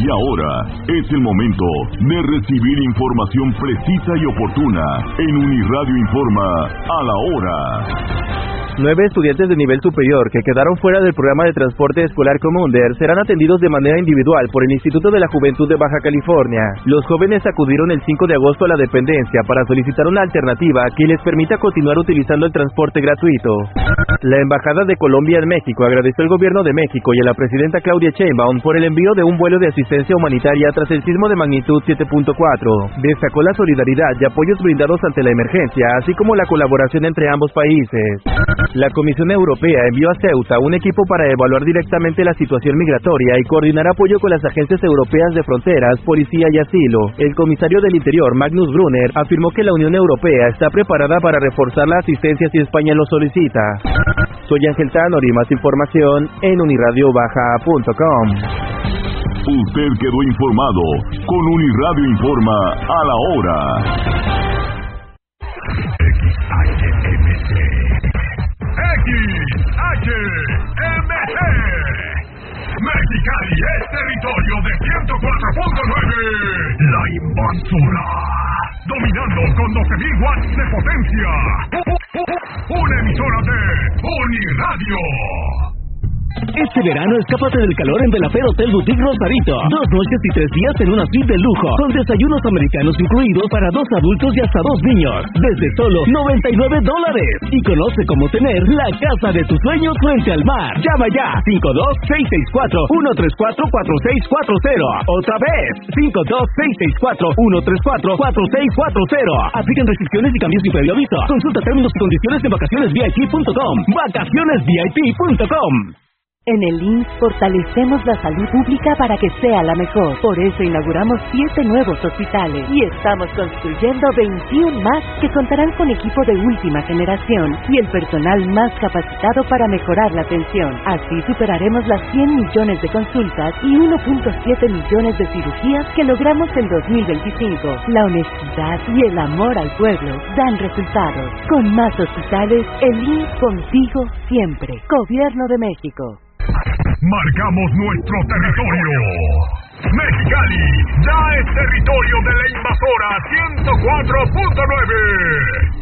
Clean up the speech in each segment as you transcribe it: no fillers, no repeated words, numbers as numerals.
Y ahora es el momento de recibir información precisa y oportuna en Uniradio Informa a la hora. 9 estudiantes de nivel superior que quedaron fuera del programa de transporte escolar Comunder serán atendidos de manera individual por el Instituto de la Juventud de Baja California. Los jóvenes acudieron el 5 de agosto a la dependencia para solicitar una alternativa que les permita continuar utilizando el transporte gratuito. La Embajada de Colombia en México agradeció al gobierno de México y a la presidenta Claudia Sheinbaum por el envío de un vuelo de asistencia humanitaria tras el sismo de magnitud 7.4. Destacó la solidaridad y apoyos brindados ante la emergencia, así como la colaboración entre ambos países. La Comisión Europea envió a Ceuta un equipo para evaluar directamente la situación migratoria y coordinar apoyo con las agencias europeas de fronteras, policía y asilo. El comisario del Interior, Magnus Brunner, afirmó que la Unión Europea está preparada para reforzar la asistencia si España lo solicita. Soy Ángel Tanori, más información en uniradiobaja.com. Usted quedó informado con Uniradio Informa a la hora. XHMC Mexicali es territorio de 104.9. La Invasora, dominando con 12.000 watts de potencia. Una emisora de Uniradio. Este verano escápate del calor en Belafer Hotel Boutique Rosarito. 2 noches y 3 días en una suite de lujo, con desayunos americanos incluidos para 2 adultos y hasta 2 niños, desde solo $99. Y conoce cómo tener la casa de tus sueños frente al mar. Llama ya, 52-664-134-4640. Otra vez, 52-664-134-4640. Aplican restricciones y cambios sin previo aviso. Consulta términos y condiciones en vacacionesvip.com. Vacacionesvip.com. En el IMSS fortalecemos la salud pública para que sea la mejor. Por eso inauguramos 7 nuevos hospitales y estamos construyendo 21 más que contarán con equipo de última generación y el personal más capacitado para mejorar la atención. Así superaremos las 100 millones de consultas y 1.7 millones de cirugías que logramos en 2025. La honestidad y el amor al pueblo dan resultados. Con más hospitales, el IMSS contigo siempre. Gobierno de México. Marcamos nuestro territorio. Mexicali ya es territorio de la Invasora 104.9.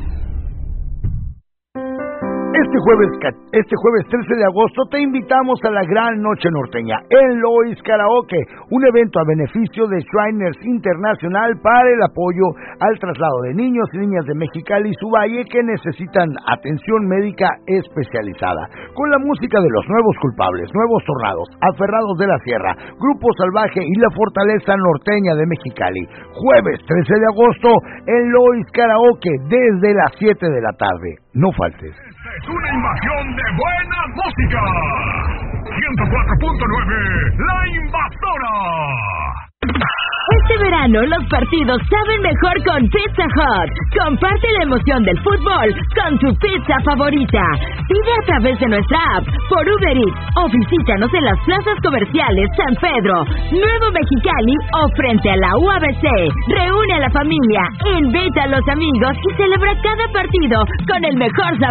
Este jueves 13 de agosto te invitamos a la Gran Noche Norteña en Lois Karaoke, un evento a beneficio de Shriners Internacional para el apoyo al traslado de niños y niñas de Mexicali y su valle que necesitan atención médica especializada. Con la música de Los Nuevos Culpables, Nuevos Tornados, Aferrados de la Sierra, Grupo Salvaje y la Fortaleza Norteña de Mexicali. Jueves 13 de agosto en Lois Karaoke desde las 7 de la tarde. No faltes. Es una invasión de buena música. 104.9, La Invasora. Este verano los partidos saben mejor con Pizza Hut. Comparte la emoción del fútbol con tu pizza favorita. Pide a través de nuestra app, por Uber Eats o visítanos en las plazas comerciales San Pedro, Nuevo Mexicali o frente a la UABC. Reúne a la familia, invita a los amigos y celebra cada partido con el mejor sabor.